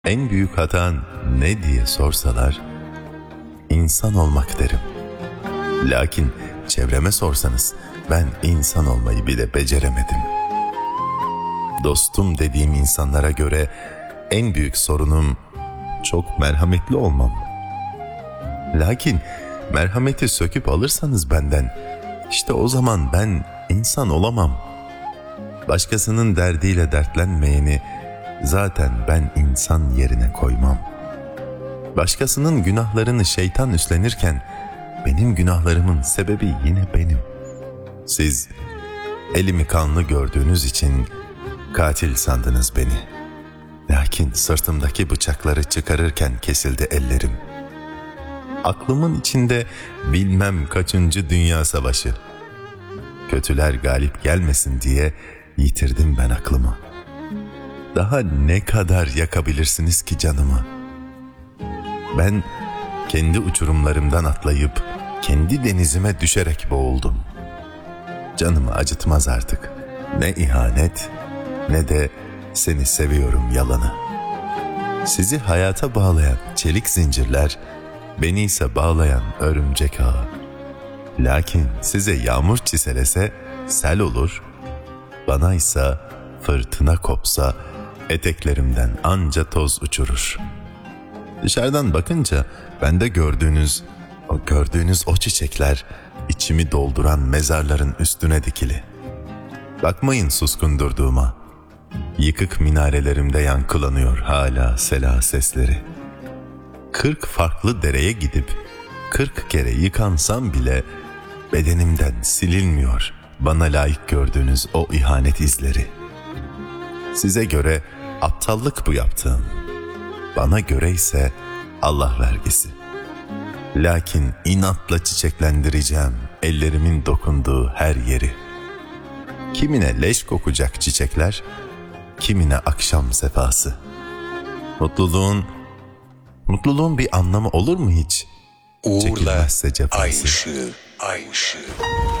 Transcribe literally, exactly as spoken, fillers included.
En büyük hatan ne diye sorsalar, insan olmak derim. Lakin çevreme sorsanız, ben insan olmayı bile beceremedim. Dostum dediğim insanlara göre en büyük sorunum çok merhametli olmam. Lakin merhameti söküp alırsanız benden, işte o zaman ben insan olamam. Başkasının derdiyle dertlenmeyeni zaten ben insan yerine koymam. Başkasının günahlarını şeytan üstlenirken benim günahlarımın sebebi yine benim. Siz elimi kanlı gördüğünüz için katil sandınız beni. Lakin sırtımdaki bıçakları çıkarırken kesildi ellerim. Aklımın içinde bilmem kaçıncı dünya savaşı. Kötüler galip gelmesin diye yitirdim ben aklımı. Daha ne kadar yakabilirsiniz ki canımı? Ben kendi uçurumlarımdan atlayıp kendi denizime düşerek boğuldum. Canımı acıtmaz artık ne ihanet ne de seni seviyorum yalanı. Sizi hayata bağlayan çelik zincirler, beni ise bağlayan örümcek ağı. Lakin size yağmur çiselese sel olur, bana ise fırtına kopsa eteklerimden anca toz uçurur. Dışarıdan bakınca bende gördüğünüz, o gördüğünüz o çiçekler içimi dolduran mezarların üstüne dikili. Bakmayın suskun durduğuma. Yıkık minarelerimde yankılanıyor hala sela sesleri. Kırk farklı dereye gidip kırk kere yıkansam bile bedenimden silinmiyor bana layık gördüğünüz o ihanet izleri. Size göre aptallık bu yaptığım. Bana göre ise Allah vergisi. Lakin inatla çiçeklendireceğim ellerimin dokunduğu her yeri. Kimine leş kokacak çiçekler, kimine akşam sefası. Mutluluğun, mutluluğun bir anlamı olur mu hiç? Uğurla Çekilmezse cefası. ay ışığı, ay ışığı.